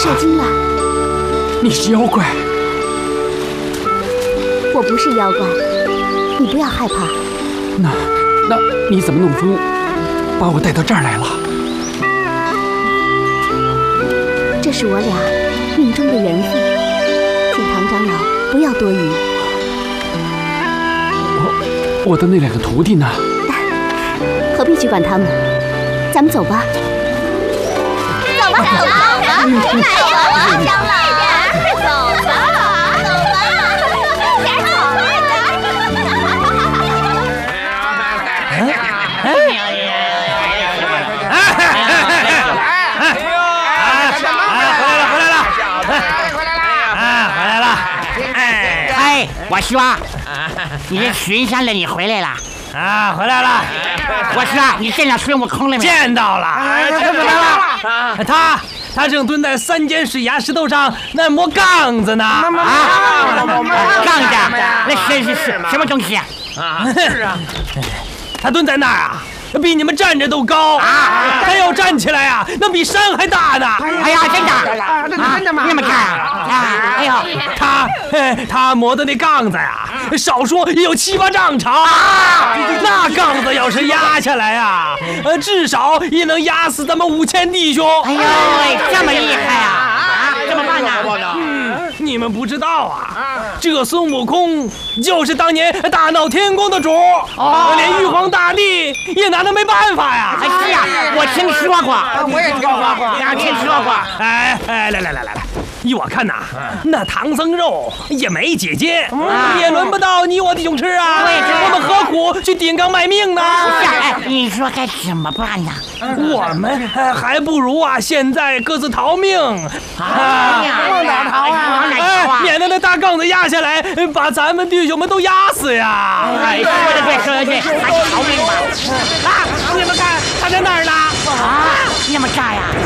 受惊了。 你是妖怪？ 我不是妖怪，你不要害怕。 那你怎么弄风把我带到这儿来了？ 这是我俩命中的缘分，请唐长老不要多疑。 我的那2个徒弟呢？ 何必去管他们？咱们走吧。走吧，走吧，走吧，长老，走吧，走吧，点走快点！ 回来了！哎，我说，你这巡山的你回来了啊？回来了。 我说，你见到孙悟空了没？ 见到了。怎么了？他正蹲在3间水崖石头上那磨杠子呢。 杠子？那是什么东西啊？ 是啊，他蹲在那儿啊，比你们站着都高啊！他要站起来啊，那比山还大呢！ 哎呀，真的？真的吗？那么大啊！哎呦， 他磨的那杠子呀，少说也有7、8丈长啊！那杠子要是压下来啊，至少也能压死咱们5000弟兄！ 哎呦喂，这么厉害啊！怎么办呢？ 你们不知道啊，这孙悟空就是当年大闹天宫的主，连玉皇大帝也拿他没办法呀！ 是呀，我听说过， 我也听说过， 听说过。 来，依我看呐，那唐僧肉也没姐姐，也轮不到你我弟兄吃啊！我们何苦去顶缸卖命呢？ 哎，你说该怎么办呢？ 我们还不如啊，现在各自逃命往哪逃啊？ 免得那大杠子压下来，把咱们弟兄们都压死呀！ 说的对，还是逃命吧！ 你们看，他在那儿呢！ 那么大呀！